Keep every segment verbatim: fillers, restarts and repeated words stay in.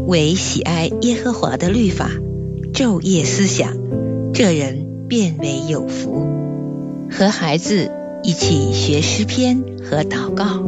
唯喜爱耶和华的律法，昼夜思想，这人便为有福。和孩子一起学诗篇和祷告。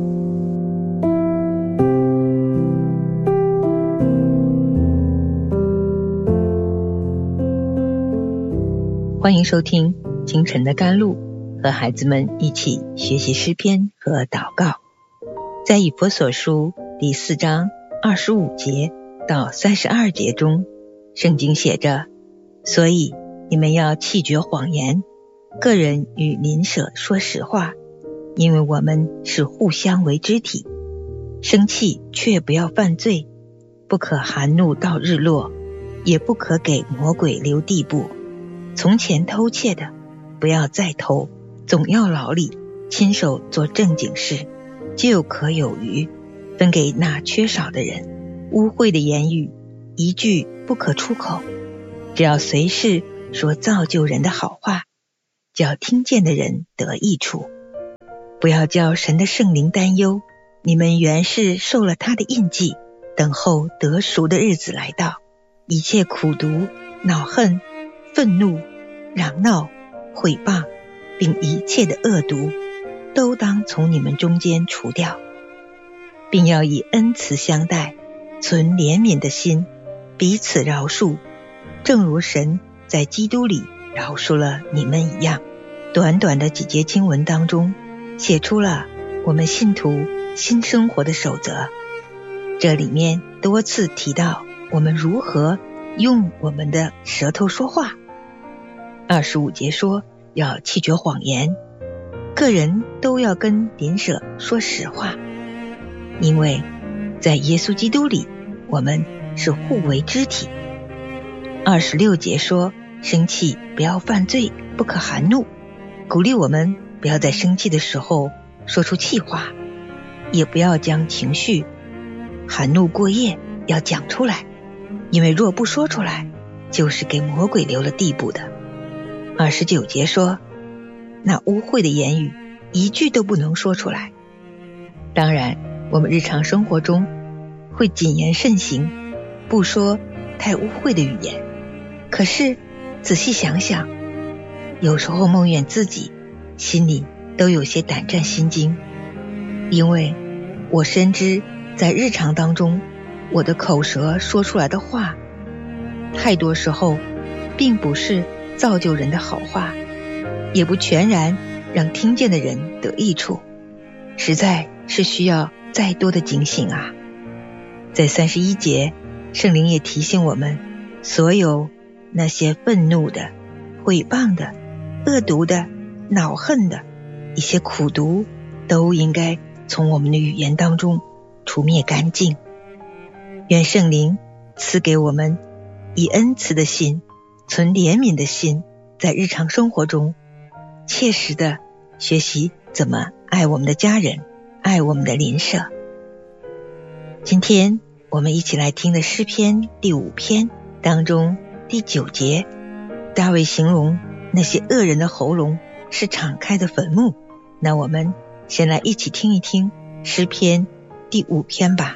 欢迎收听清晨的甘露，和孩子们一起学习诗篇和祷告。在以弗所书第四章二十五节到三十二节中，圣经写着：所以你们要弃绝谎言，个人与邻舍说实话，因为我们是互相为肢体。生气却不要犯罪，不可含怒到日落，也不可给魔鬼留地步。从前偷窃的，不要再偷，总要劳力，亲手做正经事，就可有余，分给那缺少的人。污秽的言语一句不可出口，只要随时说造就人的好话，叫听见的人得益处。不要叫神的圣灵担忧，你们原是受了他的印记，等候得赎的日子来到。一切苦毒、恼恨、愤怒、嚷闹、毁谤，并一切的恶毒，都当从你们中间除掉，并要以恩慈相待，存怜悯的心，彼此饶恕，正如神在基督里饶恕了你们一样。短短的几节经文当中，写出了我们信徒新生活的守则。这里面多次提到我们如何用我们的舌头说话。二十五节说要弃绝谎言，个人都要跟邻舍说实话，因为在耶稣基督里我们是互为肢体。二十六节说生气不要犯罪，不可含怒，鼓励我们不要在生气的时候说出气话，也不要将情绪含怒过夜，要讲出来，因为若不说出来，就是给魔鬼留了地步的。二十九节说那污秽的言语一句都不能说出来。当然我们日常生活中会谨言慎行，不说太污秽的语言，可是仔细想想，有时候梦怨自己，心里都有些胆战心惊，因为我深知在日常当中，我的口舌说出来的话，太多时候并不是造就人的好话，也不全然让听见的人得益处，实在是需要再多的警醒啊。在三十一节，圣灵也提醒我们，所有那些愤怒的、毁谤的、恶毒的、恼恨的一些苦毒，都应该从我们的语言当中除灭干净。愿圣灵赐给我们以恩慈的心，存怜悯的心，在日常生活中切实的学习怎么爱我们的家人，爱我们的邻舍。今天我们一起来听的诗篇第五篇当中第九节，大卫形容那些恶人的喉咙是敞开的坟墓。那我们先来一起听一听诗篇第五篇吧。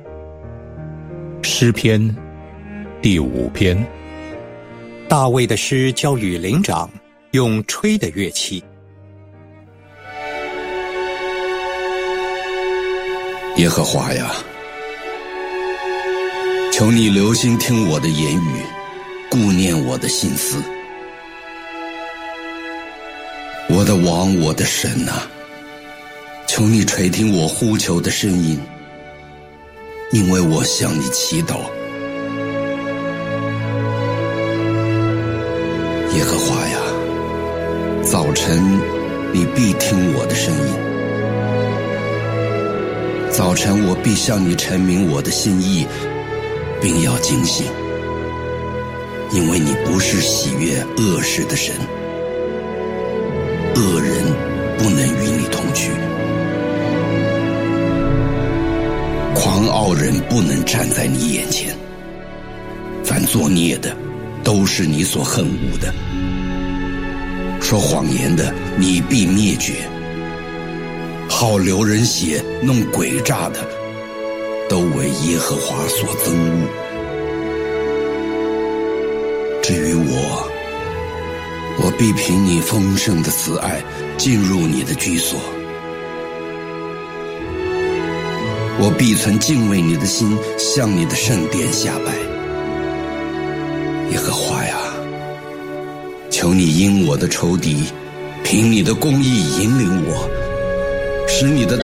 诗篇第五篇，大卫的诗交与灵长，用吹的乐器。 耶和华呀，求你留心听我的言语，顾念我的心思。我的王，我的神啊，求你垂听我呼求的声音，因为我向你祈祷。耶和华呀，早晨你必听我的声音，早晨我必向你陈明我的心意，并要警醒，因为你不是喜悦恶事的神，恶人不能与你同居，狂傲人不能站在你眼前，凡作孽的都是你所恨恶的，说谎言的你必灭绝，好流人血弄诡诈的都为耶和华所憎恶。至于我，我必凭你丰盛的慈爱进入你的居所，我必存敬畏你的心，向你的圣殿下拜。耶和华呀，求你因我的仇敌，凭你的公义引领我，使你的